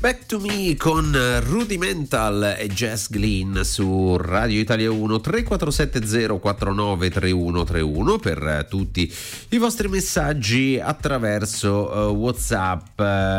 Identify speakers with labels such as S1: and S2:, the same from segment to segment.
S1: Back to Me con Rudimental e Jess Glynn su Radio Italia 1. 347-049-3131 per tutti i vostri messaggi attraverso WhatsApp.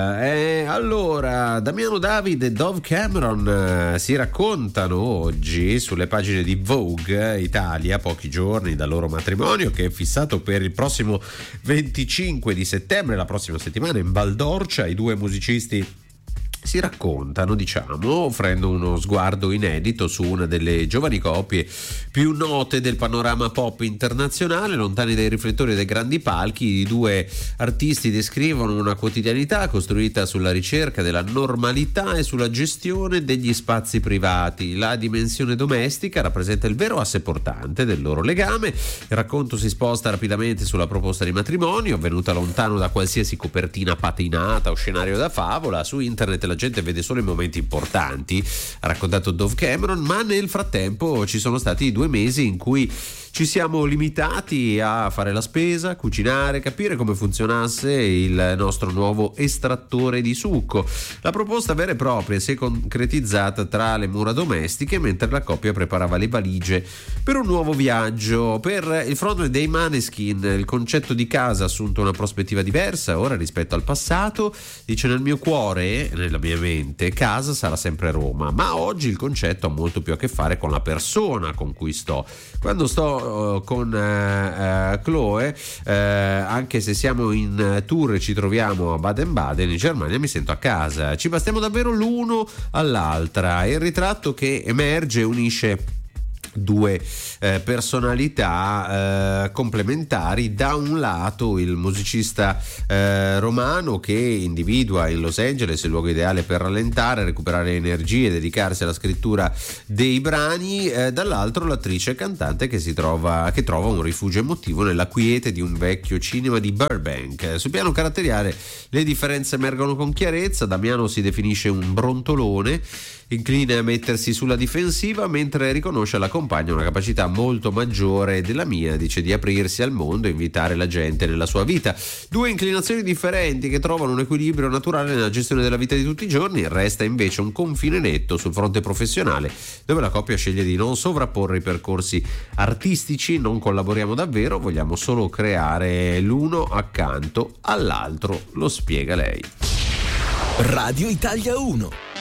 S1: Allora, Damiano David e Dove Cameron si raccontano oggi sulle pagine di Vogue Italia, pochi giorni dal loro matrimonio che è fissato per il prossimo 25 di settembre, la prossima settimana in Val d'Orcia. I due musicisti si raccontano, offrendo uno sguardo inedito su una delle giovani coppie più note del panorama pop internazionale. Lontani dai riflettori dei grandi palchi, i due artisti descrivono una quotidianità costruita sulla ricerca della normalità e sulla gestione degli spazi privati. La dimensione domestica rappresenta il vero asse portante del loro legame. Il racconto si sposta rapidamente sulla proposta di matrimonio, venuta lontano da qualsiasi copertina patinata o scenario da favola. Su internet la gente vede solo i momenti importanti, ha raccontato Dove Cameron, ma nel frattempo ci sono stati 2 mesi in cui ci siamo limitati a fare la spesa, cucinare, capire come funzionasse il nostro nuovo estrattore di succo. La proposta vera e propria si è concretizzata tra le mura domestiche mentre la coppia preparava le valigie per un nuovo viaggio. Per il frontman dei Maneskin il concetto di casa ha assunto una prospettiva diversa ora rispetto al passato. Dice: nel mio cuore, nella mia mente, casa sarà sempre Roma, ma oggi il concetto ha molto più a che fare con la persona con cui sto. Quando sto con Chloe, anche se siamo in tour e ci troviamo a Baden-Baden in Germania, mi sento a casa, ci bastiamo davvero l'uno all'altra. Il ritratto che emerge unisce 2 personalità complementari. Da un lato il musicista romano che individua in Los Angeles il luogo ideale per rallentare, recuperare energie e dedicarsi alla scrittura dei brani, dall'altro l'attrice e cantante che trova un rifugio emotivo nella quiete di un vecchio cinema di Burbank. Sul piano caratteriale le differenze emergono con chiarezza. Damiano si definisce un brontolone, incline a mettersi sulla difensiva, mentre riconosce alla compagna una capacità molto maggiore della mia, dice, di aprirsi al mondo e invitare la gente nella sua vita. 2 inclinazioni differenti che trovano un equilibrio naturale nella gestione della vita di tutti i giorni. Resta invece un confine netto sul fronte professionale, dove la coppia sceglie di non sovrapporre i percorsi artistici. Non collaboriamo davvero, vogliamo solo creare l'uno accanto all'altro, lo spiega lei.
S2: Radio Italia 1.